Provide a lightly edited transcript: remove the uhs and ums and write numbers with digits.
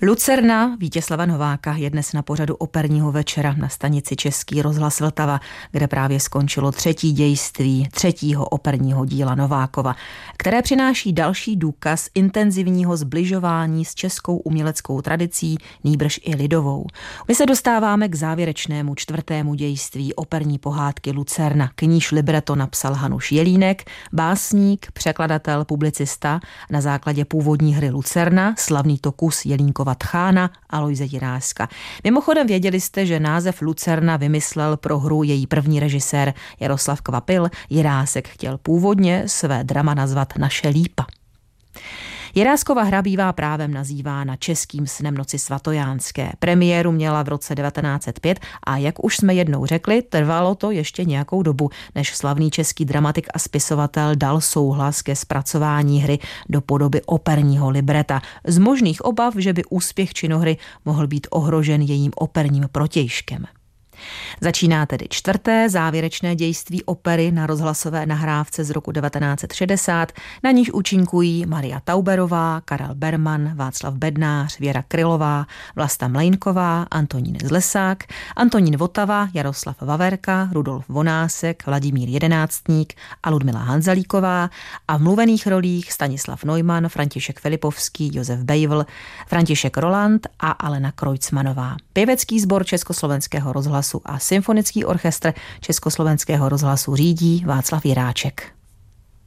Lucerna Vítězslava Nováka je dnes na pořadu operního večera na stanici Český rozhlas Vltava, kde právě skončilo třetí dějství třetího operního díla Novákova, které přináší další důkaz intenzivního zbližování s českou uměleckou tradicí, nýbrž i lidovou. My se dostáváme k závěrečnému čtvrtému dějství operní pohádky Lucerna. K níž libreto napsal Hanuš Jelínek, básník, překladatel, publicista, na základě původní hry Lucerna, slavný to kus Jelínkova Tchána Alojze Jiráska. Mimochodem věděli jste, že název Lucerna vymyslel pro hru její první režisér Jaroslav Kvapil. Jirásek chtěl původně své drama nazvat Naše lípa. Jiráskova hra bývá právem nazývána českým snem noci svatojánské. Premiéru měla v roce 1905 a jak už jsme jednou řekli, trvalo to ještě nějakou dobu, než slavný český dramatik a spisovatel dal souhlas ke zpracování hry do podoby operního libreta. Z možných obav, že by úspěch činohry mohl být ohrožen jejím operním protějškem. Začíná tedy čtvrté závěrečné dějství opery na rozhlasové nahrávce z roku 1960, na níž účinkují Maria Tauberová, Karel Berman, Václav Bednář, Věra Krylová, Vlasta Mlejnková, Antonín Zlesák, Antonín Votava, Jaroslav Vaverka, Rudolf Vonásek, Vladimír Jedenáctník a Ludmila Hanzalíková a v mluvených rolích Stanislav Neumann, František Filipovský, Josef Bejvl, František Roland a Alena Kreutzmanová. Pěvecký sbor Československého rozhlasu a symfonický orchestr Československého rozhlasu řídí Václav Jiráček.